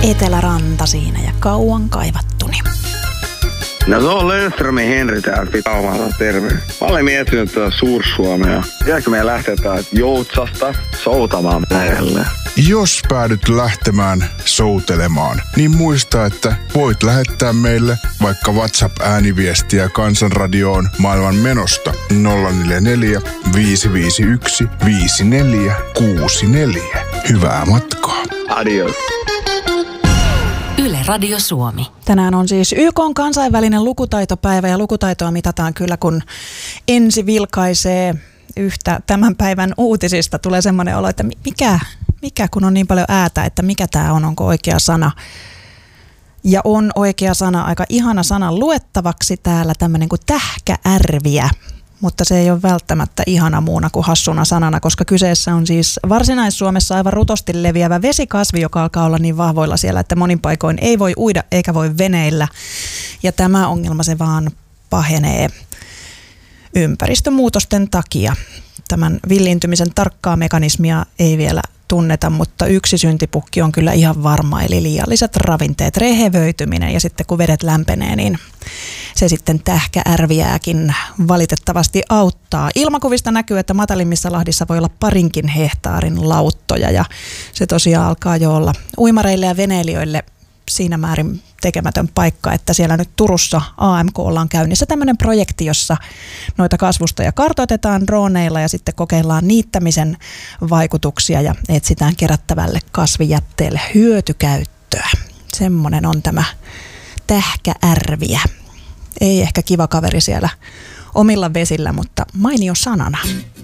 Eteläranta siinä ja kauan kaivattuni. No se on Löfströmin Henri täällä Pitaumaalla, terve. Mä olen miettinyt tuota Suur-Suomea. Pitääkö meidän lähteä täältä Joutsasta soutamaan lähelle? Jos päädyt lähtemään soutelemaan, niin muista, että voit lähettää meille vaikka WhatsApp-ääniviestiä Kansanradioon maailman menosta 044 551 5464. Hyvää matkaa. Adios. Yle Radio Suomi. Tänään on siis YK:n kansainvälinen lukutaitopäivä ja lukutaitoa mitataan kyllä, kun ensi vilkaisee yhtä tämän päivän uutisista. Tulee semmoinen olo, että mikä kun on niin paljon äätä, että mikä tämä on, onko oikea sana. Ja on oikea sana, aika ihana sana luettavaksi täällä, tämmöinen kuin tähkäärviä. Mutta se ei ole välttämättä ihana muuna kuin hassuna sanana, koska kyseessä on siis Varsinais-Suomessa aivan rutosti leviävä vesikasvi, joka alkaa olla niin vahvoilla siellä, että monin paikoin ei voi uida eikä voi veneillä. Ja tämä ongelma se vaan pahenee ympäristömuutosten takia. Tämän villiintymisen tarkkaa mekanismia ei vielä tunneta, mutta yksi syntipukki on kyllä ihan varma, eli liialliset ravinteet, rehevöityminen ja sitten kun vedet lämpenee, niin se sitten tähkäärviääkin valitettavasti auttaa. Ilmakuvista näkyy, että matalimmissa lahdissa voi olla 2 hehtaarin lauttoja ja se tosiaan alkaa jo olla uimareille ja veneilijöille siinä määrin tekemätön paikka, että siellä nyt Turussa AMK:lla on käynnissä tämmöinen projekti, jossa noita kasvustoja kartoitetaan droneilla ja sitten kokeillaan niittämisen vaikutuksia ja etsitään kerättävälle kasvijätteelle hyötykäyttöä. Semmoinen on tämä tähkäärviä. Ei ehkä kiva kaveri siellä omilla vesillä, mutta mainio sanana.